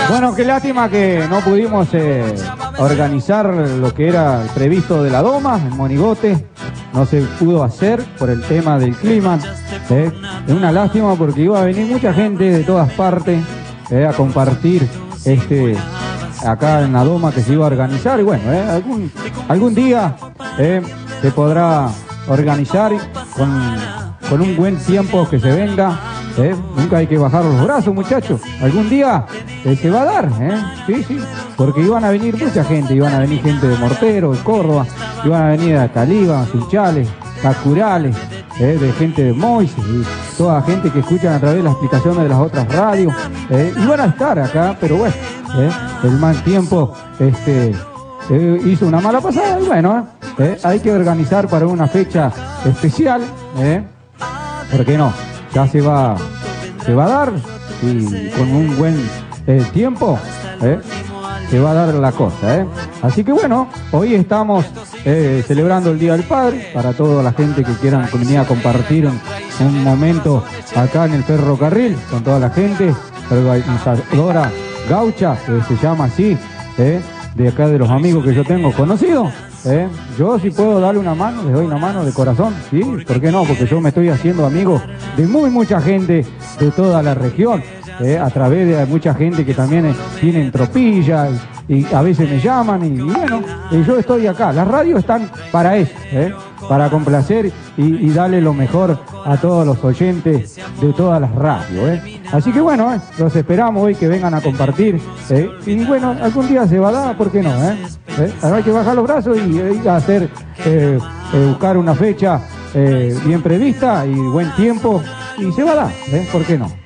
Bueno, qué lástima que no pudimos organizar lo que era previsto de la Doma, en Monigote. No se pudo hacer por el tema del clima. Es una lástima porque iba a venir mucha gente de todas partes a compartir acá en la Doma que se iba a organizar. Y bueno, algún día se podrá organizar con un buen tiempo que se venga. Nunca hay que bajar los brazos, muchachos. Algún día se va a dar, sí, porque iban a venir mucha gente. Iban a venir gente de Mortero, de Córdoba, iban a venir de Caliba, Sunchales, Cacurales, de gente de Moises y toda gente que escuchan a través de las explicaciones de las otras radios. Iban a estar acá, pero bueno, el mal tiempo hizo una mala pasada y bueno, hay que organizar para una fecha especial, ¿por qué no? Ya se va a dar y con un buen tiempo se va a dar la cosa. Así que bueno, hoy estamos celebrando el Día del Padre para toda la gente que quieran venir a compartir un momento acá en el ferrocarril con toda la gente, organizadora gaucha, que se llama así, de acá de los amigos que yo tengo conocidos. Yo si puedo darle una mano, les doy una mano de corazón, ¿sí? ¿Por qué no? Porque yo me estoy haciendo amigo de mucha gente de toda la región, a través de mucha gente que también tienen tropilla y a veces me llaman y bueno, yo estoy acá. Las radios están para eso, para complacer y darle lo mejor a todos los oyentes de todas las radios. Así que bueno, los esperamos hoy que vengan a compartir, y bueno, algún día se va a dar, ¿por qué no? Ahora hay que bajar los brazos y hacer, buscar una fecha bien prevista y buen tiempo y se va a dar, ¿por qué no?